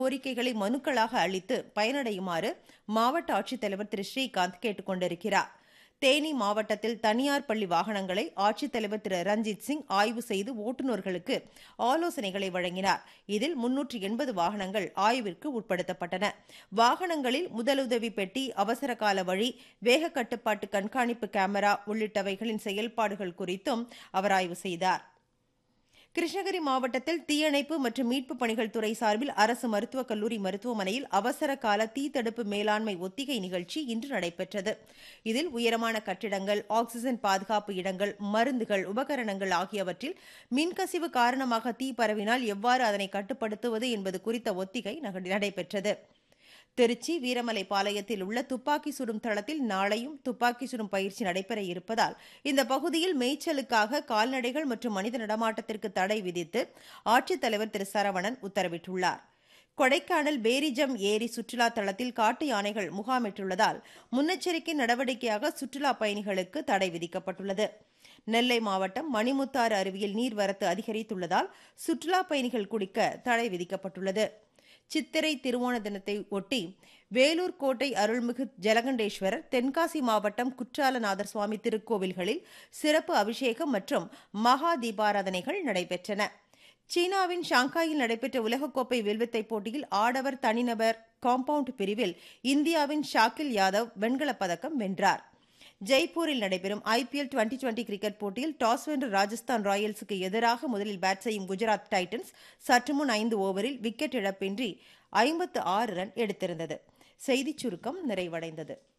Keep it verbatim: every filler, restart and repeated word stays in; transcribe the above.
கோரிக்கைகளை மனுக்களாக அளித்து பயனடையுமாறு மாவட்ட ஆட்சித்தலைவர் திரு ஸ்ரீகாந்த் கேட்டுக் கொண்டிருக்கிறார். தேனி மாவட்டத்தில் தனியார் பள்ளி வாகனங்களை ஆட்சித்தலைவர் திரு ரஞ்சித் சிங் ஆய்வு செய்து ஓட்டுநர்களுக்கு ஆலோசனைகளை வழங்கினார். இதில் முன்னூற்று எண்பது வாகனங்கள் ஆய்விற்கு உட்படுத்தப்பட்டன. வாகனங்களில் முதலுதவி பெட்டி, அவசர கால வழி, வேக கட்டுப்பாட்டு கண்காணிப்பு கேமரா உள்ளிட்டவைகளின் செயல்பாடுகள் குறித்தும் அவர் ஆய்வு செய்தார். கிருஷ்ணகிரி மாவட்டத்தில் தீயணைப்பு மற்றும் மீட்புப் பணிகள் துறை சார்பில் அரசு மருத்துவக் கல்லூரி மருத்துவமனையில் அவசர கால தீ தடுப்பு மேலாண்மை ஒத்திகை நிகழ்ச்சி இன்று நடைபெற்றது. இதில் உயரமான கட்டிடங்கள், ஆக்ஸிஜன் பாதுகாப்பு இடங்கள், மருந்துகள், உபகரணங்கள் ஆகியவற்றில் மின்கசிவு காரணமாக தீ பரவினால் எவ்வாறு அதனை கட்டுப்படுத்துவது என்பது குறித்த ஒத்திகை நடைபெற்றது. திருச்சி வீரமலை பாளையத்தில் உள்ள துப்பாக்கி சுடும் தளத்தில் நாளையும் துப்பாக்கி சுடும் பயிற்சி நடைபெற இருப்பதால் இந்த பகுதியில் மேய்ச்சலுக்காக கால்நடைகள் மற்றும் மனித நடமாட்டத்திற்கு தடை விதித்து ஆட்சித்தலைவர் திரு சரவணன் உத்தரவிட்டுள்ளார். கொடைக்கானல் பேரிஜம் ஏரி சுற்றுலா தளத்தில் காட்டு யானைகள் முகாமிட்டுள்ளதால் முன்னெச்சரிக்கை நடவடிக்கையாக சுற்றுலா பயணிகளுக்கு தடை விதிக்கப்பட்டுள்ளது. நெல்லை மாவட்டம் மணிமுத்தாறு அருவியில் நீர்வரத்து அதிகரித்துள்ளதால் சுற்றுலா பயணிகள் குளிக்க தடை விதிக்கப்பட்டுள்ளது. சித்திரை திருவோண தினத்தை ஒட்டி வேலூர் கோட்டை அருள்மிகு ஜலகண்டேஸ்வரர், தென்காசி மாவட்டம் குற்றாலநாதர் சுவாமி திருக்கோவில்களில் சிறப்பு அபிஷேகம் மற்றும் மகா தீபாராதனைகள் நடைபெற்றன. சீனாவின் ஷாங்காயில் நடைபெற்ற உலகக்கோப்பை வில்வித்தை போட்டியில் ஆடவர் தனிநபர் காம்பவுண்ட் பிரிவில் இந்தியாவின் ஷாக்கில் யாதவ் வெண்கலப் பதக்கம் வென்றார். ஜெய்ப்பூரில் நடைபெறும் ஐபிஎல் டுவெண்டி டுவெண்டி கிரிக்கெட் போட்டியில் டாஸ் வென்ற ராஜஸ்தான் ராயல்ஸுக்கு எதிராக முதலில் பேட் செய்யும் குஜராத் டைட்டன்ஸ் சற்று முன் ஐந்து ஓவரில் விக்கெட் இழப்பின்றி ஐம்பத்து ஆறு ரன் எடுத்திருந்தது. செய்திச் சுருக்கம் நிறைவடைந்தது.